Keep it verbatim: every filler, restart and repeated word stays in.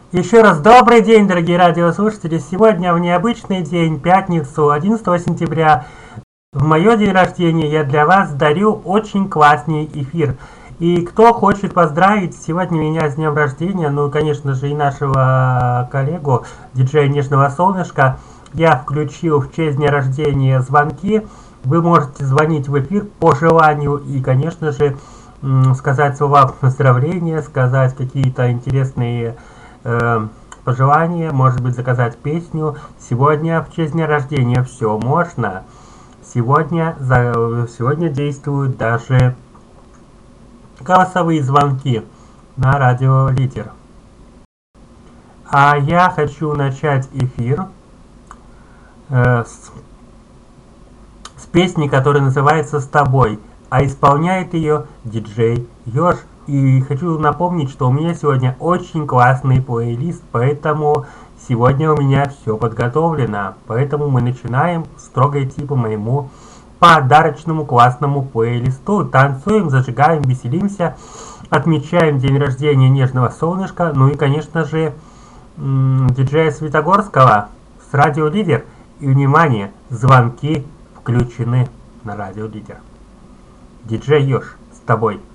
Еще раз добрый день, дорогие радиослушатели. Сегодня в необычный день, пятницу, одиннадцатого сентября, в мое день рождения, я для вас дарю очень классный эфир. И кто хочет поздравить сегодня меня с днем рождения, ну, конечно же, и нашего коллегу, диджея Нежного Солнышка, я включил в честь дня рождения звонки. Вы можете звонить в эфир по желанию и, конечно же, сказать слова поздравления, сказать какие-то интересные э, пожелания, может быть, заказать песню. Сегодня в честь дня рождения все можно. Сегодня, за, сегодня действуют даже голосовые звонки на радио Лидер. А я хочу начать эфир э, с, с песни, которая называется «С тобой», а исполняет ее диджей Ёж. И хочу напомнить, что у меня сегодня очень классный плейлист, поэтому сегодня у меня все подготовлено. Поэтому мы начинаем строго идти по моему подарочному классному плейлисту. Танцуем, зажигаем, веселимся, отмечаем день рождения Нежного Солнышка. Ну и, конечно же, диджея Светогорского с радио Лидер. И, внимание, звонки включены на радио Лидер. Диджей Ёж, с тобой.